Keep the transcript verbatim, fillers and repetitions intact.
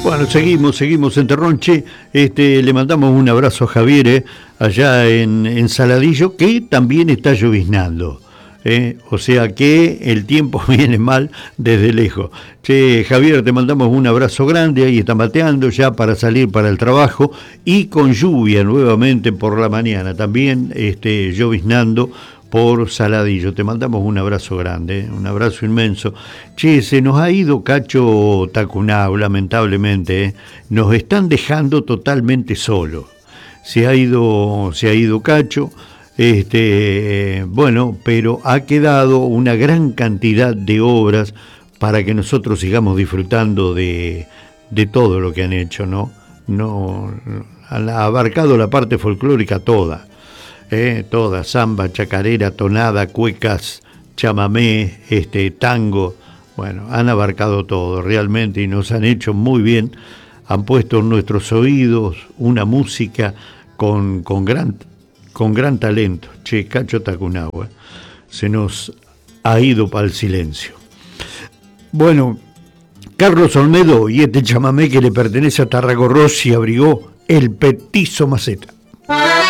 Bueno, seguimos, seguimos en Terronche. Este, le mandamos un abrazo a Javier, eh, allá en, en Saladillo, que también está lloviznando. Eh, o sea que el tiempo viene mal desde lejos. Che, Javier, te mandamos un abrazo grande, ahí está mateando ya para salir para el trabajo y con lluvia nuevamente por la mañana, también este, lloviznando por Saladillo. Te mandamos un abrazo grande, ¿eh? Un abrazo inmenso. Che, se nos ha ido Cacho Tacunao, lamentablemente, ¿eh? Nos están dejando totalmente solos. Se ha ido, se ha ido Cacho, este, bueno, pero ha quedado una gran cantidad de obras para que nosotros sigamos disfrutando de, de todo lo que han hecho, ¿no? No, han abarcado la parte folclórica toda. Eh, toda, samba, chacarera, tonada, cuecas, chamamé, este, tango, bueno, han abarcado todo realmente y nos han hecho muy bien, han puesto en nuestros oídos una música con, con, gran, con gran talento. Che, Cacho Tacunao, eh, se nos ha ido para el silencio. Bueno, Carlos Olmedo y este chamamé que le pertenece a Tarragorros y abrigó El Petizo Maceta.